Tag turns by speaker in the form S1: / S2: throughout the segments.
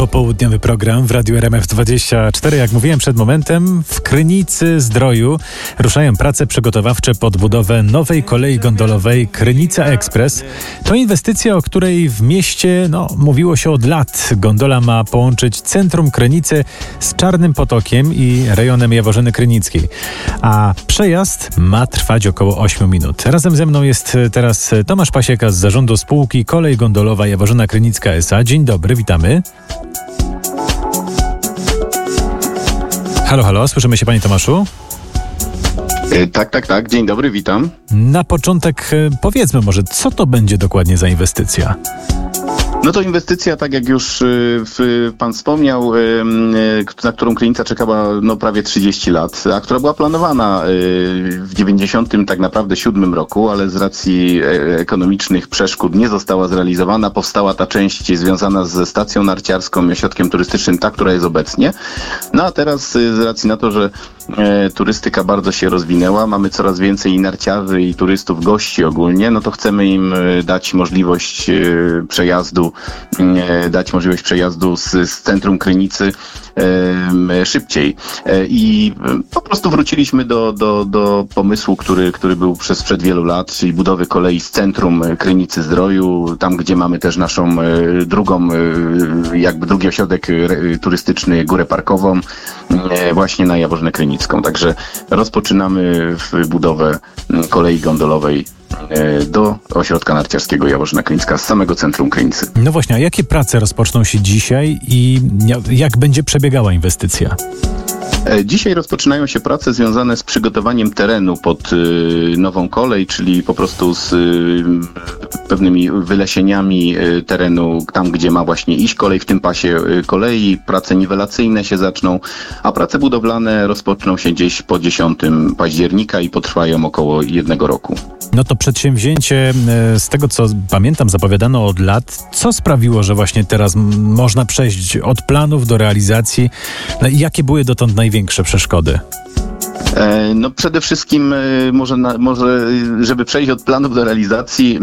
S1: Popołudniowy program w Radiu RMF24. Jak mówiłem przed momentem, w Krynicy-Zdroju ruszają prace przygotowawcze pod budowę nowej kolei gondolowej Krynica Express. To inwestycja, o której w mieście mówiło się od lat. Gondola ma połączyć centrum Krynicy z Czarnym Potokiem i rejonem Jaworzyny Krynickiej. A przejazd ma trwać około 8 minut. Razem ze mną jest teraz Tomasz Pasieka z zarządu spółki Kolej Gondolowa Jaworzyna Krynicka S.A. Dzień dobry, witamy. Halo, halo, słyszymy się, panie Tomaszu?
S2: Tak. Dzień dobry, witam.
S1: Na początek powiedzmy może, co to będzie dokładnie za inwestycja?
S2: No to inwestycja, tak jak już pan wspomniał, na którą Krynica czekała prawie 30 lat, a która była planowana w 97 roku, ale z racji ekonomicznych przeszkód nie została zrealizowana. Powstała ta część związana ze stacją narciarską i ośrodkiem turystycznym, ta, która jest obecnie. No a teraz z racji na to, że turystyka bardzo się rozwinęła, mamy coraz więcej i narciarzy, i turystów, gości ogólnie, no to chcemy im dać możliwość przejazdu z centrum Krynicy szybciej. I po prostu wróciliśmy do pomysłu, który był przed wielu lat, czyli budowy kolei z centrum Krynicy-Zdroju, tam gdzie mamy też naszą drugi ośrodek turystyczny, Górę Parkową, właśnie na Jaworzynę Krynicką. Także rozpoczynamy budowę kolei gondolowej do ośrodka narciarskiego Jaworzyna Krynicka z samego centrum Krynicy.
S1: No właśnie, a jakie prace rozpoczną się dzisiaj i jak będzie przebiegała inwestycja?
S2: Dzisiaj rozpoczynają się prace związane z przygotowaniem terenu pod nową kolej, czyli po prostu z pewnymi wylesieniami terenu, tam gdzie ma właśnie iść kolej, w tym pasie kolei. Prace niwelacyjne się zaczną, a prace budowlane rozpoczną się gdzieś po 10 października i potrwają około 1 roku.
S1: No to przedsięwzięcie, z tego co pamiętam, zapowiadano od lat. Co sprawiło, że właśnie teraz można przejść od planów do realizacji? No i jakie były dotąd największe przeszkody?
S2: No przede wszystkim może żeby przejść od planów do realizacji,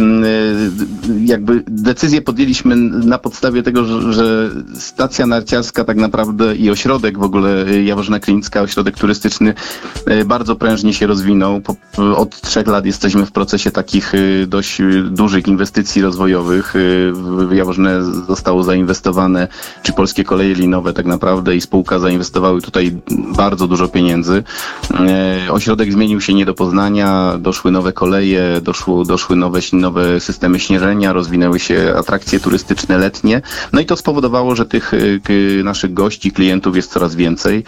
S2: decyzję podjęliśmy na podstawie tego, że stacja narciarska tak naprawdę i ośrodek w ogóle Jaworzyna Krynicka, ośrodek turystyczny bardzo prężnie się rozwinął. Od 3 lat jesteśmy w procesie takich dość dużych inwestycji rozwojowych. W Jaworzynę zostało zainwestowane, czy Polskie Koleje Linowe tak naprawdę i spółka zainwestowały tutaj bardzo dużo pieniędzy. Ośrodek zmienił się nie do poznania, doszły nowe koleje, doszły nowe systemy śnieżenia, rozwinęły się atrakcje turystyczne letnie. No i to spowodowało, że tych naszych gości, klientów jest coraz więcej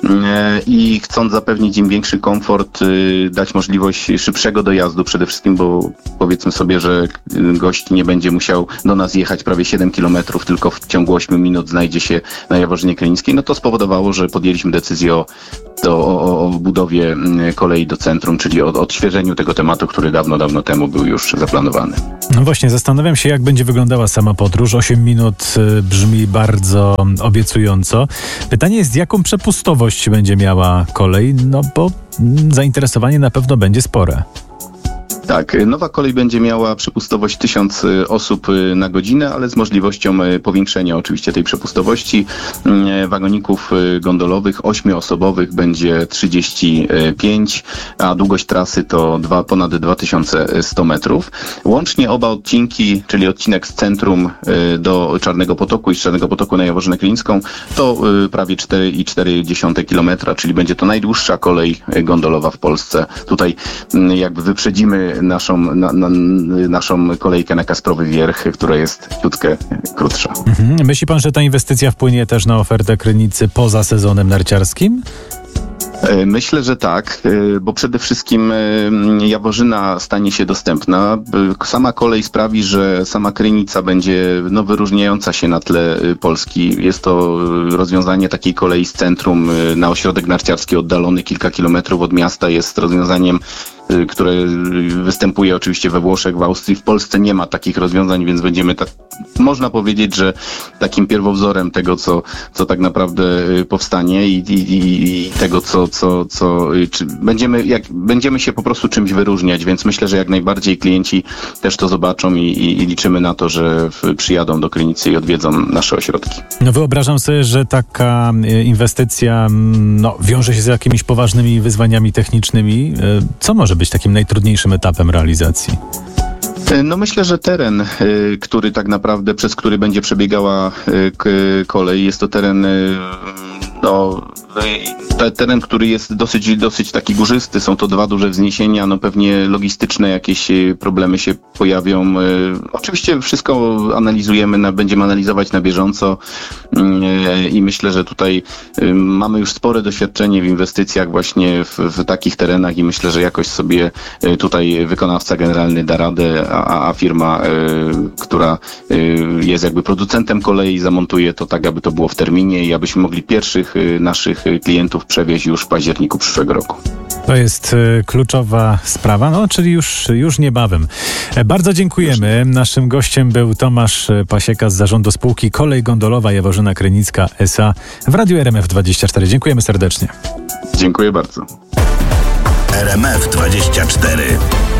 S2: i chcąc zapewnić im większy komfort, dać możliwość szybszego dojazdu przede wszystkim, bo powiedzmy sobie, że gość nie będzie musiał do nas jechać prawie 7 kilometrów, tylko w ciągu 8 minut znajdzie się na Jaworzynie Krynickiej. No to spowodowało, że podjęliśmy decyzję o budowie kolei do centrum, czyli o odświeżeniu tego tematu, który dawno temu był już zaplanowany.
S1: No właśnie, zastanawiam się, jak będzie wyglądała sama podróż. 8 minut brzmi bardzo obiecująco. Pytanie jest, jaką przepustowość będzie miała kolej, bo zainteresowanie na pewno będzie spore.
S2: Tak, nowa kolej będzie miała przepustowość 1000 osób na godzinę, ale z możliwością powiększenia oczywiście tej przepustowości. Wagoników gondolowych 8-osobowych będzie 35, a długość trasy to ponad 2100 metrów. Łącznie oba odcinki, czyli odcinek z centrum do Czarnego Potoku i z Czarnego Potoku na Jaworzynę Krynicką, to prawie 4,4 km, czyli będzie to najdłuższa kolej gondolowa w Polsce. Tutaj wyprzedzimy naszą kolejkę na Kasprowy Wierch, która jest ciutkę krótsza.
S1: Myśli pan, że ta inwestycja wpłynie też na ofertę Krynicy poza sezonem narciarskim?
S2: Myślę, że tak, bo przede wszystkim Jaworzyna stanie się dostępna. Sama kolej sprawi, że sama Krynica będzie wyróżniająca się na tle Polski. Jest to rozwiązanie takiej kolei z centrum na ośrodek narciarski oddalony kilka kilometrów od miasta. Jest rozwiązaniem które występuje oczywiście we Włoszech, w Austrii. W Polsce nie ma takich rozwiązań, więc będziemy można powiedzieć, że takim pierwowzorem tego, co tak naprawdę powstanie i tego, będziemy się po prostu czymś wyróżniać, więc myślę, że jak najbardziej klienci też to zobaczą i liczymy na to, że przyjadą do Krynicy i odwiedzą nasze ośrodki.
S1: No wyobrażam sobie, że taka inwestycja wiąże się z jakimiś poważnymi wyzwaniami technicznymi. Co może być takim najtrudniejszym etapem realizacji?
S2: No myślę, że teren, który tak naprawdę, przez który będzie przebiegała kolej, jest to teren, teren, który jest dosyć taki górzysty. Są to 2 duże wzniesienia, pewnie logistyczne jakieś problemy się pojawią. Oczywiście wszystko analizujemy, będziemy analizować na bieżąco i myślę, że tutaj mamy już spore doświadczenie w inwestycjach właśnie w takich terenach i myślę, że jakoś sobie tutaj wykonawca generalny da radę, a firma, która jest jakby producentem kolei, zamontuje to tak, aby to było w terminie i abyśmy mogli pierwszych naszych klientów przewieźć już w październiku przyszłego roku.
S1: To jest kluczowa sprawa, czyli już niebawem. Bardzo dziękujemy. Naszym gościem był Tomasz Pasieka z zarządu spółki Kolej Gondolowa Jaworzyna Krynicka S.A. w Radiu RMF24. Dziękujemy serdecznie.
S2: Dziękuję bardzo.
S3: RMF24.